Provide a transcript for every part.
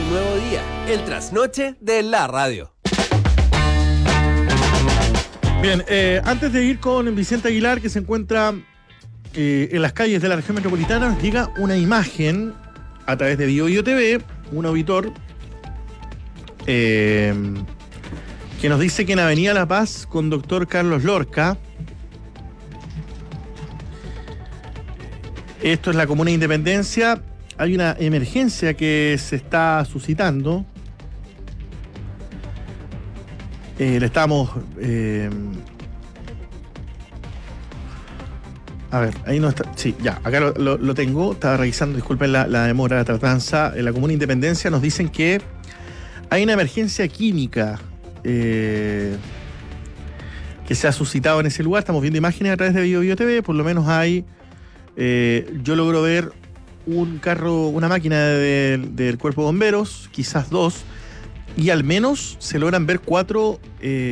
un nuevo día, el trasnoche de la radio. Bien, antes de ir con Vicente Aguilar, que se encuentra en las calles de la región metropolitana, nos llega una imagen a través de BioBio TV, un auditor que nos dice que en Avenida La Paz con Dr. Carlos Lorca, esto es la comuna de Independencia, hay una emergencia que se está suscitando. Le estamos... a ver, ahí no está... Sí, ya, acá lo tengo. Estaba revisando, disculpen la demora, la tardanza. En la comuna de Independencia nos dicen que hay una emergencia química que se ha suscitado en ese lugar. Estamos viendo imágenes a través de BioBio TV. Por lo menos hay... yo logro ver un carro, una máquina del cuerpo de bomberos, quizás dos, y al menos se logran ver cuatro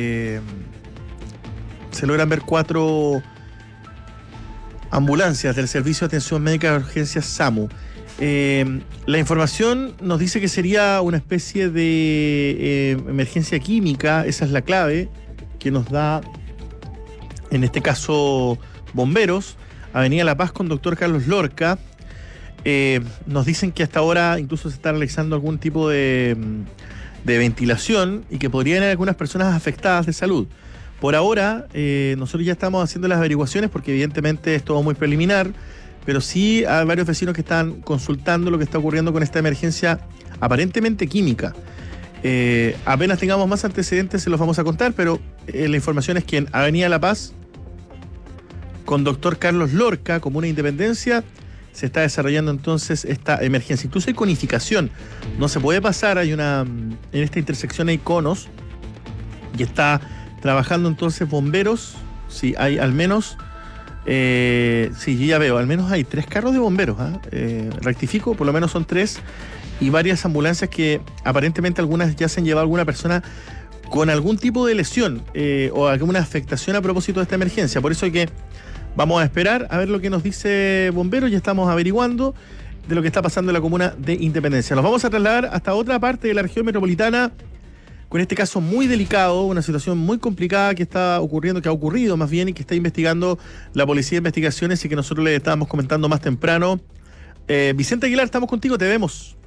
ambulancias del Servicio de Atención Médica de Urgencias SAMU. La información nos dice que sería una especie de emergencia química. Esa es la clave que nos da, en este caso, bomberos. Avenida La Paz con Dr. Carlos Lorca. Nos dicen que hasta ahora incluso se está realizando algún tipo de ventilación y que podrían haber algunas personas afectadas de salud. Por ahora, nosotros ya estamos haciendo las averiguaciones porque evidentemente es todo muy preliminar, pero sí hay varios vecinos que están consultando lo que está ocurriendo con esta emergencia aparentemente química. Apenas tengamos más antecedentes se los vamos a contar, pero la información es que en Avenida La Paz con Dr. Carlos Lorca, Comuna de Independencia, se está desarrollando entonces esta emergencia. Incluso hay conificación. No se puede pasar, en esta intersección hay conos y está trabajando entonces bomberos. Sí, hay al menos, sí, yo ya veo, al menos hay 3 carros de bomberos. Rectifico, por lo menos son 3 y varias ambulancias que aparentemente algunas ya se han llevado a alguna persona con algún tipo de lesión o alguna afectación a propósito de esta emergencia. Por eso hay que... Vamos a esperar a ver lo que nos dice Bomberos. Ya estamos averiguando de lo que está pasando en la comuna de Independencia. Nos vamos a trasladar hasta otra parte de la región metropolitana con este caso muy delicado, una situación muy complicada que está ocurriendo, que ha ocurrido más bien y que está investigando la Policía de Investigaciones y que nosotros le estábamos comentando más temprano. Vicente Aguilar, estamos contigo, te vemos.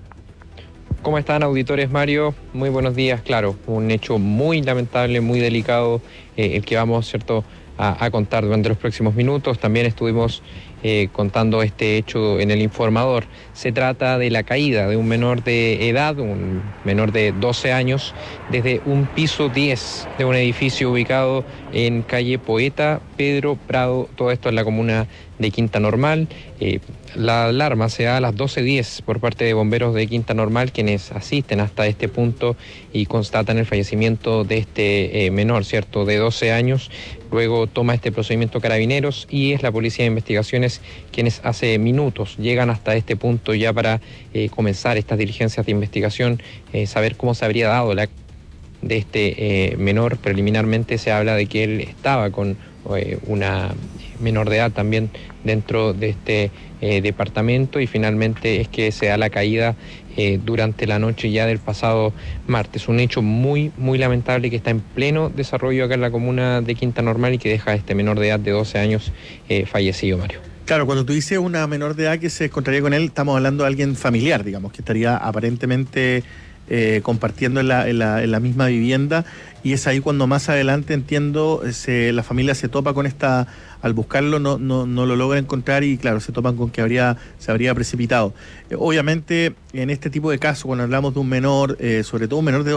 ¿Cómo están, auditores? Mario, muy buenos días. Claro, un hecho muy lamentable, muy delicado, el que vamos, ¿cierto?, a contar durante los próximos minutos. También estuvimos contando este hecho en el informador. Se trata de la caída de un menor de edad, un menor de 12 años, desde un piso 10 de un edificio ubicado en calle Poeta Pedro Prado, todo esto en la comuna de Quinta Normal. La alarma se da a las 12:10 por parte de bomberos de Quinta Normal, quienes asisten hasta este punto y constatan el fallecimiento de este menor, ¿cierto?, de 12 años. Luego toma este procedimiento Carabineros y es la Policía de Investigaciones quienes hace minutos llegan hasta este punto ya para comenzar estas diligencias de investigación, saber cómo se habría dado de este menor. Preliminarmente se habla de que él estaba con una menor de edad también dentro de este departamento, y finalmente es que se da la caída durante la noche ya del pasado martes. Un hecho muy, muy lamentable que está en pleno desarrollo acá en la comuna de Quinta Normal y que deja a este menor de edad de 12 años fallecido, Mario. Claro, cuando tú dices una menor de edad que se encontraría con él, estamos hablando de alguien familiar, digamos, que estaría aparentemente compartiendo en la misma vivienda, y es ahí cuando más adelante, entiendo, la familia se topa con esta, al buscarlo no lo logra encontrar y claro, se topan con que se habría precipitado. Obviamente en este tipo de casos, cuando hablamos de un menor, sobre todo un menor de